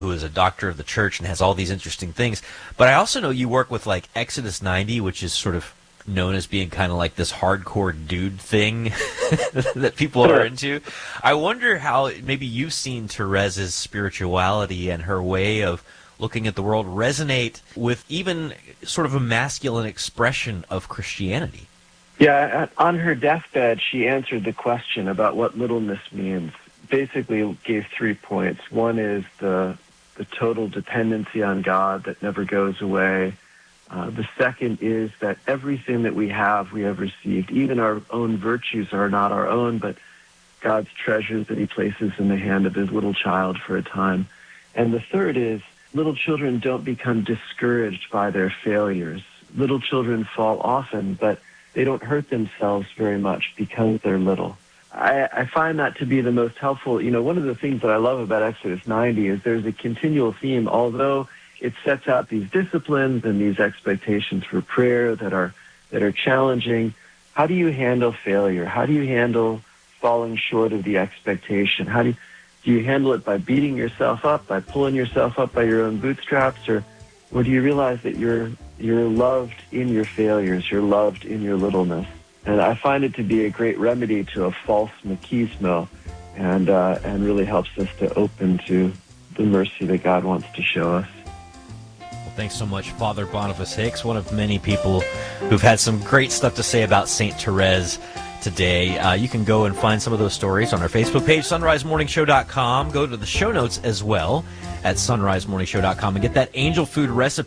who is a doctor of the church and has all these interesting things. But I also know you work with like Exodus 90, which is sort of known as being kind of like this hardcore dude thing that people are into. I wonder how maybe you've seen Therese's spirituality and her way of looking at the world resonate with even sort of a masculine expression of Christianity. Yeah, on her deathbed, she answered the question about what littleness means. Basically gave 3 points. One is the total dependency on God that never goes away. The second is that everything that we have received. Even our own virtues are not our own, but God's treasures that he places in the hand of his little child for a time. And the third is little children don't become discouraged by their failures. Little children fall often, but they don't hurt themselves very much because they're little. I find that to be the most helpful. You know, one of the things that I love about Exodus 90 is there's a continual theme, although it sets out these disciplines and these expectations for prayer that are challenging. How do you handle failure? How do you handle falling short of the expectation? Do you handle it by beating yourself up, by pulling yourself up by your own bootstraps, or do you realize that you're loved in your failures, you're loved in your littleness? And I find it to be a great remedy to a false machismo, and really helps us to open to the mercy that God wants to show us. Well, thanks so much, Father Boniface Hicks, one of many people who've had some great stuff to say about St. Therese today. You can go and find some of those stories on our Facebook page, sunrisemorningshow.com. Go to the show notes as well at sunrisemorningshow.com and get that angel food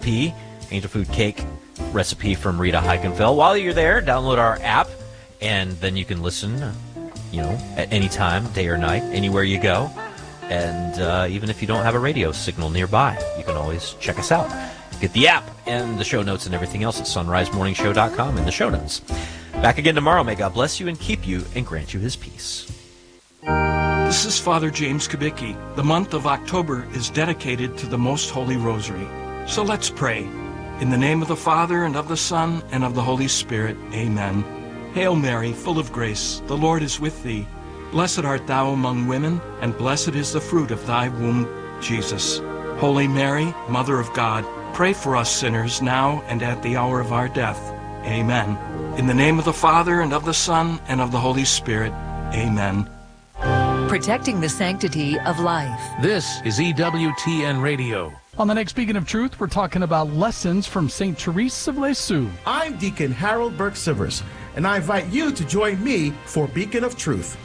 cake recipe from Rita Heikenfeld. While you're there, download our app, and then you can listen, at any time, day or night, anywhere you go. And even if you don't have a radio signal nearby, you can always check us out. Get the app and the show notes and everything else at sunrisemorningshow.com in the show notes. Back again tomorrow. May God bless you and keep you and grant you his peace. This is Father James Kubicki. The month of October is dedicated to the Most Holy Rosary. So let's pray. In the name of the Father, and of the Son, and of the Holy Spirit. Amen. Hail Mary, full of grace, the Lord is with thee. Blessed art thou among women, and blessed is the fruit of thy womb, Jesus. Holy Mary, Mother of God, pray for us sinners now and at the hour of our death. Amen. In the name of the Father, and of the Son, and of the Holy Spirit. Amen. Protecting the sanctity of life. This is EWTN Radio. On the next Beacon of Truth, we're talking about lessons from St. Therese of Lisieux. I'm Deacon Harold Burke-Sivers, and I invite you to join me for Beacon of Truth.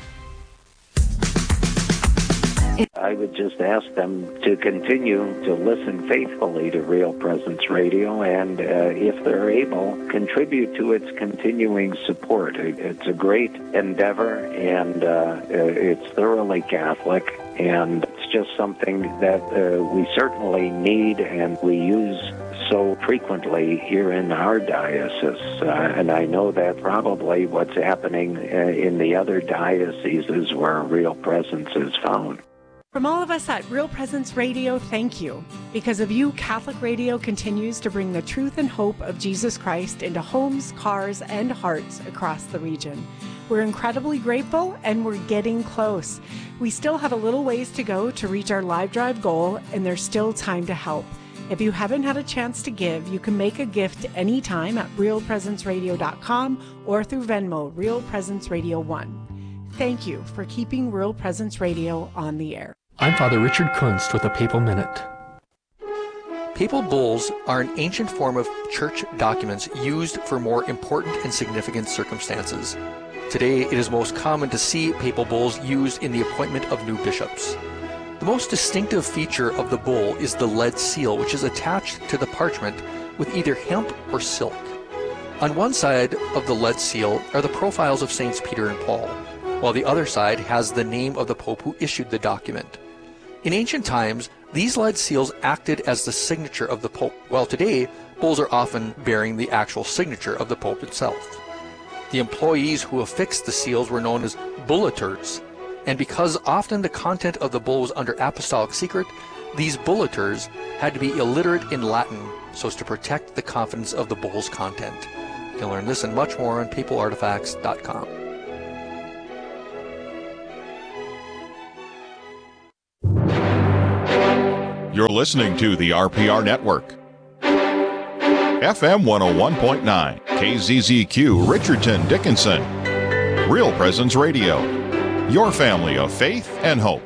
I would just ask them to continue to listen faithfully to Real Presence Radio, and if they're able, contribute to its continuing support. It's a great endeavor, and it's thoroughly Catholic, and it's just something that we certainly need and we use so frequently here in our diocese. And I know that probably what's happening in the other dioceses where Real Presence is found. From all of us at Real Presence Radio, thank you. Because of you, Catholic Radio continues to bring the truth and hope of Jesus Christ into homes, cars, and hearts across the region. We're incredibly grateful, and we're getting close. We still have a little ways to go to reach our live drive goal, and there's still time to help. If you haven't had a chance to give, you can make a gift anytime at realpresenceradio.com or through Venmo, Real Presence Radio 1. Thank you for keeping Real Presence Radio on the air. I'm Father Richard Kunst with a Papal Minute. Papal bulls are an ancient form of church documents used for more important and significant circumstances. Today, it is most common to see papal bulls used in the appointment of new bishops. The most distinctive feature of the bull is the lead seal, which is attached to the parchment with either hemp or silk. On one side of the lead seal are the profiles of Saints Peter and Paul, while the other side has the name of the Pope who issued the document. In ancient times, these lead seals acted as the signature of the Pope, while today, bulls are often bearing the actual signature of the Pope itself. The employees who affixed the seals were known as bulleters, and because often the content of the bull was under apostolic secret, these bulleters had to be illiterate in Latin so as to protect the confidence of the bull's content. You can learn this and much more on papalartifacts.com. You're listening to the RPR Network. FM 101.9, KZZQ, Richardson, Dickinson. Real Presence Radio. Your family of faith and hope.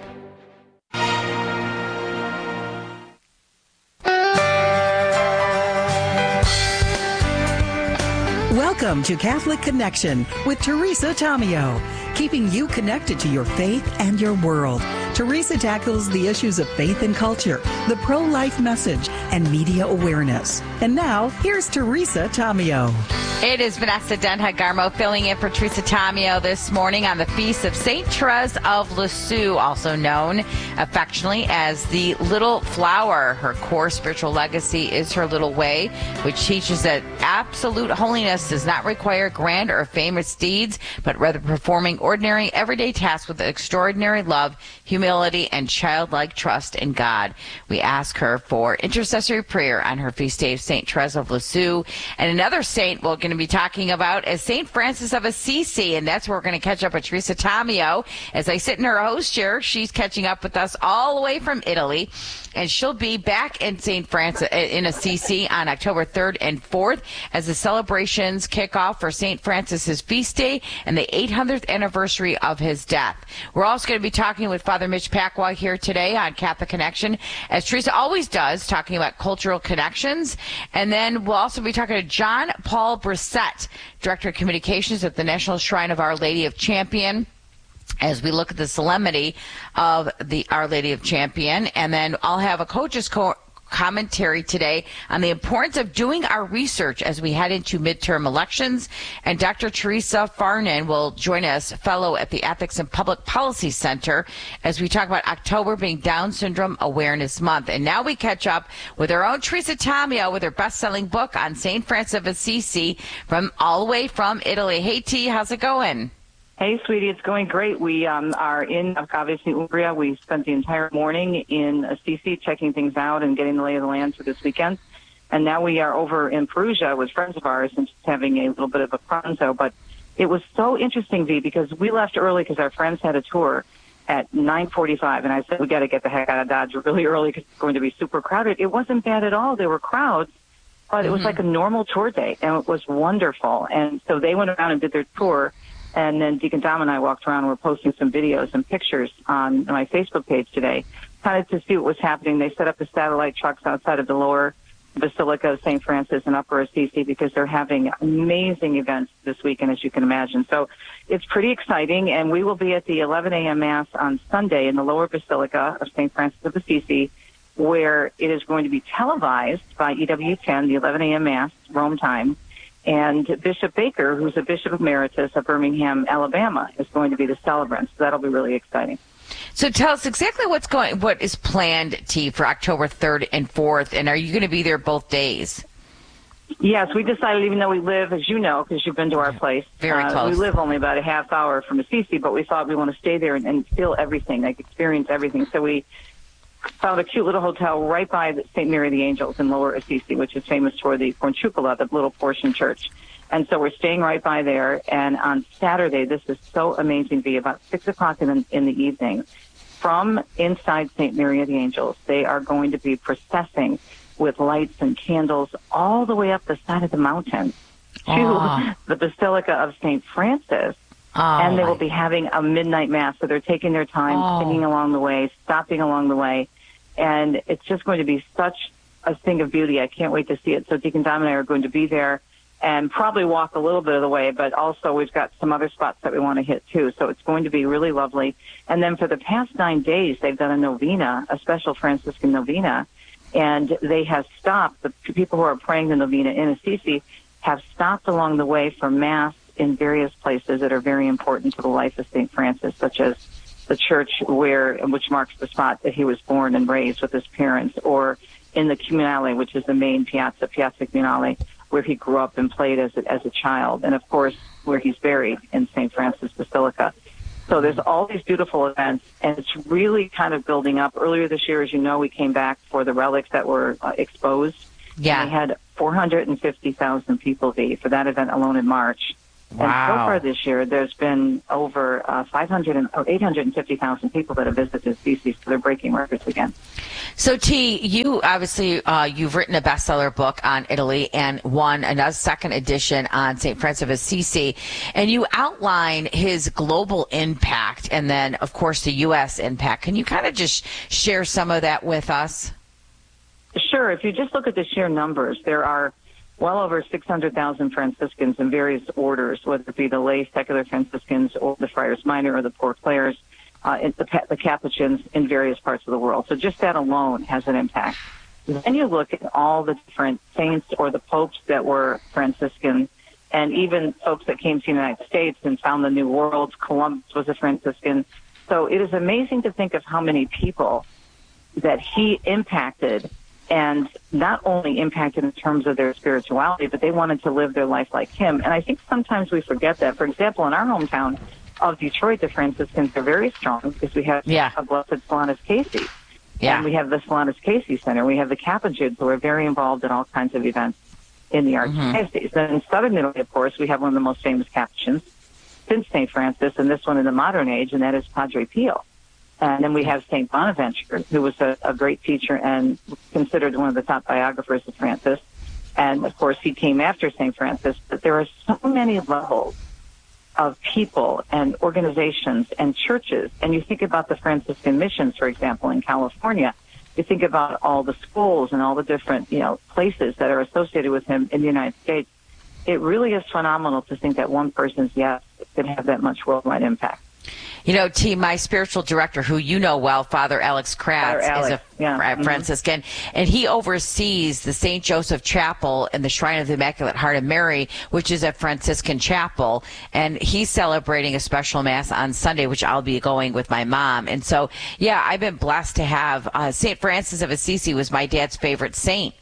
Welcome to Catholic Connection with Teresa Tomeo, keeping you connected to your faith and your world. Teresa tackles the issues of faith and culture, the pro-life message, and media awareness. And now, here's Teresa Tomeo. It is Vanessa Denha-Garmo filling in for Teresa Tomeo this morning on the feast of St. Therese of Lisieux, also known affectionately as the Little Flower. Her core spiritual legacy is her little way, which teaches that absolute holiness does not require grand or famous deeds, but rather performing ordinary, everyday tasks with extraordinary love, humility, and childlike trust in God. We ask her for intercessory prayer on her feast day of St. Therese of Lisieux. And another saint we're going to be talking about is St. Francis of Assisi, and that's where we're going to catch up with Teresa Tomeo. As I sit in her host chair, she's catching up with us all the way from Italy, and she'll be back in St. Francis in Assisi on October 3rd and 4th as the celebrations kick off for St. Francis's feast day and the 800th anniversary of his death. We're also going to be talking with Father Mitch Pacwa here today on Catholic Connection, as Teresa always does, talking about cultural connections. And then we'll also be talking to John Paul Brissett, Director of Communications at the National Shrine of Our Lady of Champion, as we look at the solemnity of the Our Lady of Champion. And then I'll have a coach's commentary today on the importance of doing our research as we head into midterm elections. And Dr. Teresa Farnan will join us, fellow at the Ethics and Public Policy Center, as we talk about October being Down Syndrome Awareness Month. And now we catch up with our own Teresa Tomeo with her best-selling book on St. Francis of Assisi from all the way from Italy. Hey, T, how's it going? Hey, sweetie, it's going great. We are in, obviously, Umbria. We spent the entire morning in Assisi checking things out and getting the lay of the land for this weekend. And now we are over in Perugia with friends of ours and just having a little bit of a pranzo. But it was so interesting, V, because we left early because our friends had a tour at 9:45. And I said, we got to get the heck out of Dodge really early because it's going to be super crowded. It wasn't bad at all. There were crowds, but it was like a normal tour day, and it was wonderful. And so they went around and did their tour. And then Deacon Dom and I walked around. We're posting some videos and pictures on my Facebook page today, kind of to see what was happening. They set up the satellite trucks outside of the lower Basilica of St. Francis and Upper Assisi because they're having amazing events this weekend, as you can imagine. So it's pretty exciting, and we will be at the 11 a.m. Mass on Sunday in the lower Basilica of St. Francis of Assisi, where it is going to be televised by EWTN, the 11 a.m. Mass, Rome time. And Bishop Baker, who's a Bishop Emeritus of Birmingham, Alabama, is going to be the celebrant. So that'll be really exciting. So tell us exactly what is planned, T, for October 3rd and 4th, and are you going to be there both days? Yes, we decided, even though we live, as you know, because you've been to our place, very close. We live only about a half hour from Assisi, but we thought we want to stay there and feel everything, like experience everything. So we found a cute little hotel right by the St. Mary of the Angels in Lower Assisi, which is famous for the Porciuncula, the little portion church. And so we're staying right by there. And on Saturday, this is so amazing, V, about 6 o'clock in the evening, from inside St. Mary of the Angels, they are going to be processing with lights and candles all the way up the side of the mountain to the Basilica of St. Francis. And they will be having a midnight mass. So they're taking their time, singing along the way, stopping along the way. And it's just going to be such a thing of beauty. I can't wait to see it. So Deacon Dom and I are going to be there and probably walk a little bit of the way, but also we've got some other spots that we want to hit too. So it's going to be really lovely. And then for the past 9 days, they've done a novena, a special Franciscan novena, and they have stopped. The people who are praying the novena in Assisi have stopped along the way for Mass in various places that are very important to the life of St. Francis, such as the church which marks the spot that he was born and raised with his parents, or in the Comunale, which is the main Piazza Comunale, where he grew up and played as a child, and of course where he's buried in St. Francis Basilica. So there's all these beautiful events, and it's really kind of building up. Earlier this year, as you know, we came back for the relics that were exposed. Yeah. And we had 450,000 people for that event alone in March. And so far this year, there's been over 850,000 people that have visited Assisi, so they're breaking records again. So, T, you obviously, you've written a bestseller book on Italy and won another second edition on St. Francis of Assisi, and you outline his global impact and then, of course, the U.S. impact. Can you kind of just share some of that with us? Sure. If you just look at the sheer numbers, there are well over 600,000 Franciscans in various orders, whether it be the lay secular Franciscans or the Friars Minor or the Poor Clares, the Capuchins in various parts of the world. So just that alone has an impact. Then you look at all the different saints or the popes that were Franciscan, and even folks that came to the United States and found the New World. Columbus was a Franciscan. So it is amazing to think of how many people that he impacted, and not only impacted in terms of their spirituality, but they wanted to live their life like him. And I think sometimes we forget that. For example, in our hometown of Detroit, the Franciscans are very strong because we have a Blessed Solanus Casey. Yeah. And we have the Solanus Casey Center. We have the Capuchins who are very involved in all kinds of events in the Archdiocese. Then in southern Italy, of course, we have one of the most famous Capuchins since St. Francis, and this one in the modern age, and that is Padre Pio. And then we have St. Bonaventure, who was a great teacher and considered one of the top biographers of Francis. And, of course, he came after St. Francis. But there are so many levels of people and organizations and churches. And you think about the Franciscan missions, for example, in California. You think about all the schools and all the different, places that are associated with him in the United States. It really is phenomenal to think that one person's yes could have that much worldwide impact. T, my spiritual director, who you know well, Father Alex Kratz, is a Franciscan, and he oversees the St. Joseph Chapel and the Shrine of the Immaculate Heart of Mary, which is a Franciscan chapel, and he's celebrating a special Mass on Sunday, which I'll be going with my mom. And so, I've been blessed to have St. Francis of Assisi was my dad's favorite saint.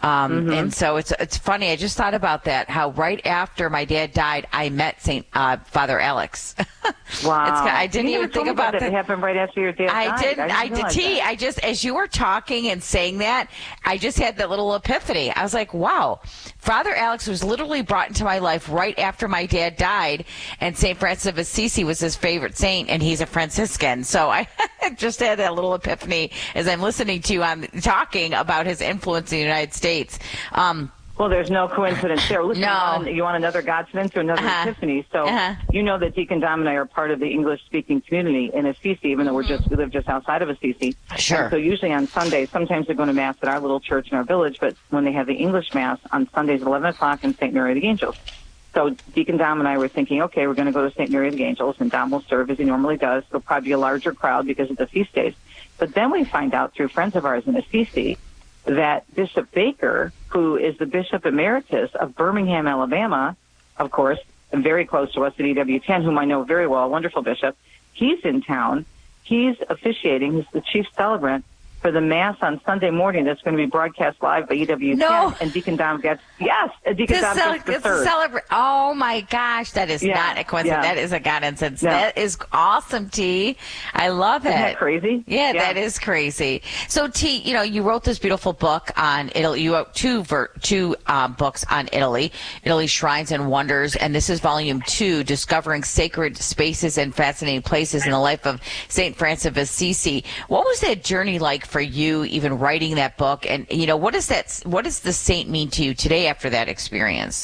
And so it's funny. I just thought about that, how right after my dad died, I met Father Alex. Wow. I didn't even think about that. It happened right after your dad died. I did, T. I just, as you were talking and saying that, I just had that little epiphany. I was like, wow, Father Alex was literally brought into my life right after my dad died, and St. Francis of Assisi was his favorite saint, and he's a Franciscan. So I just had that little epiphany as I'm listening to you talking about his influence in the United States. Well, there's no coincidence there. Listen, you want another Godspense or another epiphany. So you know that Deacon Dom and I are part of the English-speaking community in Assisi, even though we live just outside of Assisi. Sure. And so usually on Sundays, sometimes they're going to Mass at our little church in our village, but when they have the English Mass on Sundays at 11 o'clock in St. Mary of the Angels. So Deacon Dom and I were thinking, okay, we're going to go to St. Mary of the Angels, and Dom will serve as he normally does. There'll probably be a larger crowd because of the feast days. But then we find out through friends of ours in Assisi that Bishop Baker, who is the Bishop Emeritus of Birmingham, Alabama, of course, very close to us at EWTN, whom I know very well, a wonderful bishop, he's in town. He's officiating. He's the chief celebrant for the Mass on Sunday morning that's going to be broadcast live by EWTN. No. And Deacon Dom gets, Deacon Dom gets the third. Oh, my gosh. That is not a coincidence. That is a coincidence. That is awesome, T. I love it. Isn't that crazy? Yeah, that is crazy. So, T, you wrote this beautiful book on Italy. You wrote two books on Italy, Italy Shrines and Wonders, and this is volume 2, Discovering Sacred Spaces and Fascinating Places in the Life of St. Francis of Assisi. What was that journey like for you, even writing that book? And, what does the saint mean to you today after that experience?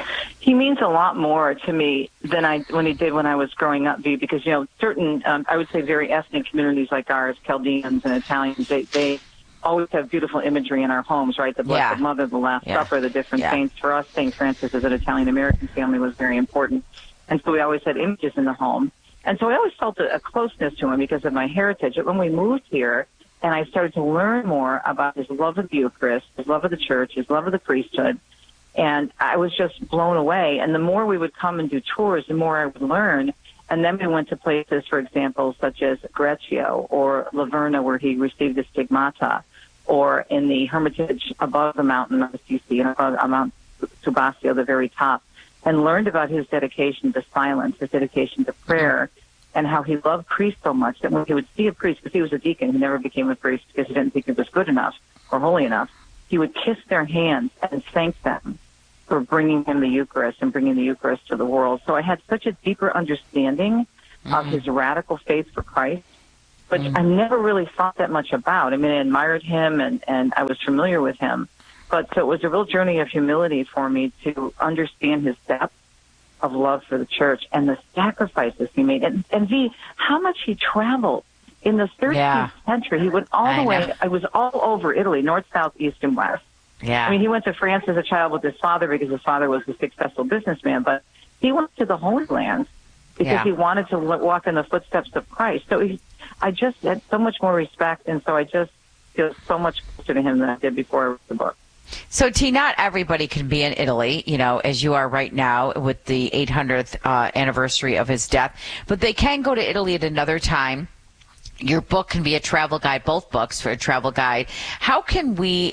He means a lot more to me than when he did when I was growing up, because, certain, I would say very ethnic communities like ours, Chaldeans and Italians, they always have beautiful imagery in our homes, right? The Blessed Mother, the Last Supper, the different saints. For us, St. Francis as an Italian-American family was very important. And so we always had images in the home. And so I always felt a closeness to him because of my heritage. But when we moved here, and I started to learn more about his love of the Eucharist, his love of the church, his love of the priesthood, and I was just blown away. And the more we would come and do tours, the more I would learn. And then we went to places, for example, such as Greccio or Laverna, where he received the stigmata, or in the hermitage above the mountain of Assisi, on Mount Subasio, the very top, and learned about his dedication to silence, his dedication to prayer, and how he loved priests so much that when he would see a priest, because he was a deacon, he never became a priest because he didn't think it was good enough or holy enough, he would kiss their hands and thank them for bringing him the Eucharist and bringing the Eucharist to the world. So I had such a deeper understanding of his radical faith for Christ, but I never really thought that much about. I mean, I admired him and I was familiar with him. But so it was a real journey of humility for me to understand his depth of love for the church and the sacrifices he made. And how much he traveled. In the 13th century, he went all the way. I was all over Italy, north, south, east, and west. Yeah. I mean, he went to France as a child with his father because his father was a successful businessman, but he went to the Holy Land because he wanted to walk in the footsteps of Christ. So I just had so much more respect, and so I just feel so much closer to him than I did before I wrote the book. So, T, not everybody can be in Italy, as you are right now with the 800th anniversary of his death, but they can go to Italy at another time. Your book can be a travel guide, both books for a travel guide. How can we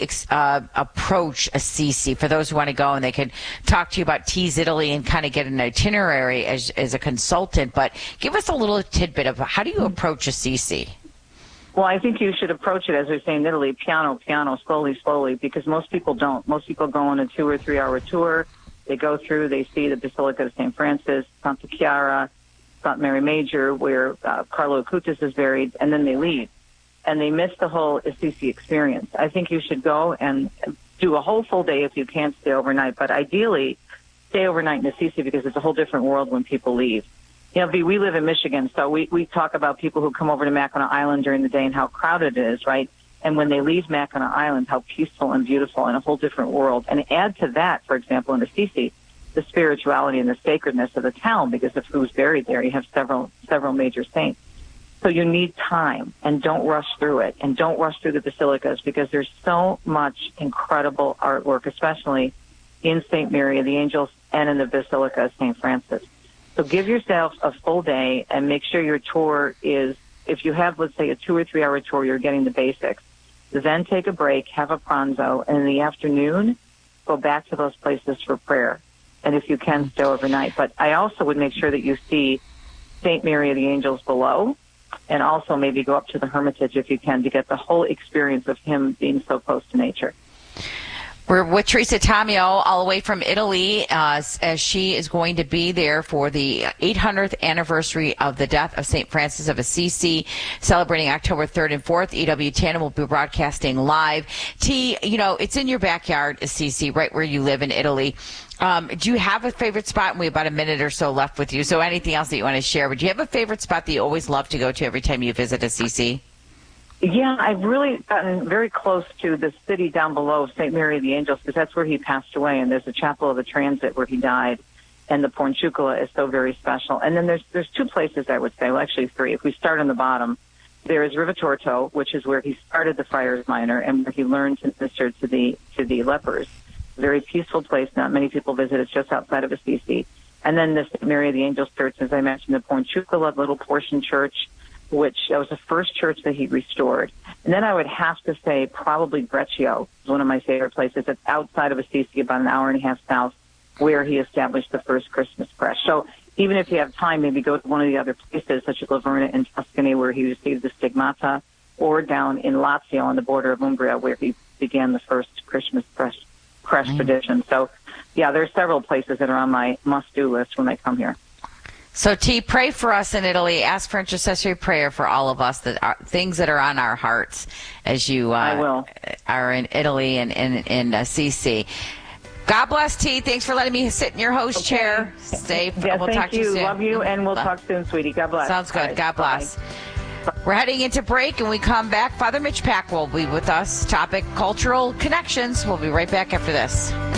approach Assisi for those who want to go, and they can talk to you about T's Italy and kind of get an itinerary as a consultant, but give us a little tidbit of how do you approach Assisi? Well, I think you should approach it, as we say in Italy, piano, piano, slowly, slowly, because most people don't. Most people go on a 2 or 3 hour tour. They go through, they see the Basilica of St. Francis, Santa Chiara, St. Mary Major, where Carlo Acutis is buried, and then they leave. And they miss the whole Assisi experience. I think you should go and do a whole full day if you can't stay overnight, but ideally stay overnight in Assisi because it's a whole different world when people leave. We live in Michigan, so we talk about people who come over to Mackinac Island during the day and how crowded it is, right? And when they leave Mackinac Island, how peaceful and beautiful and a whole different world. And add to that, for example, in Assisi, the spirituality and the sacredness of the town, because of who's buried there. You have several major saints. So you need time, and don't rush through it, and don't rush through the basilicas, because there's so much incredible artwork, especially in St. Mary of the Angels and in the Basilica of St. Francis. So give yourself a full day and make sure your tour is, if you have, let's say, a 2 or 3 hour tour, you're getting the basics. Then take a break, have a pranzo, and in the afternoon, go back to those places for prayer. And if you can, stay overnight. But I also would make sure that you see St. Mary of the Angels below, and also maybe go up to the Hermitage if you can, to get the whole experience of him being so close to nature. We're with Teresa Tomeo all the way from Italy as she is going to be there for the 800th anniversary of the death of St. Francis of Assisi, celebrating October 3rd and 4th. EWTN will be broadcasting live. T, it's in your backyard, Assisi, right where you live in Italy. Do you have a favorite spot? And we have about a minute or so left with you, so anything else that you want to share. But do you have a favorite spot that you always love to go to every time you visit Assisi? Yeah, I've really gotten very close to the city down below, St. Mary of the Angels, because that's where he passed away, and there's a chapel of the transit where he died, and the Portiuncula is so very special. And then there's 2 places, I would say, well, actually 3. If we start on the bottom, there is Rivitorto, which is where he started the Friars Minor and where he learned to minister to the lepers. Very peaceful place. Not many people visit. It's just outside of Assisi. And then the St. Mary of the Angels Church, as I mentioned, the Portiuncula little portion church, which that was the first church that he restored. And then I would have to say probably Breccio is one of my favorite places. It's outside of Assisi, about an hour and a half south, where he established the first Christmas creche. So even if you have time, maybe go to one of the other places, such as Laverna in Tuscany, where he received the Stigmata, or down in Lazio on the border of Umbria, where he began the first Christmas creche tradition. So, yeah, there's several places that are on my must-do list when I come here. So, T, pray for us in Italy. Ask for intercessory prayer for all of us, that are things that are on our hearts as you are in Italy and in Assisi. God bless, T. Thanks for letting me sit in your host chair. Safe. Yeah, we'll thank talk to you soon. Love you, and we'll talk soon, sweetie. God bless. Sounds good. Right. God bless. Bye. We're heading into break, and we come back. Father Mitch Pack will be with us. Topic, cultural connections. We'll be right back after this.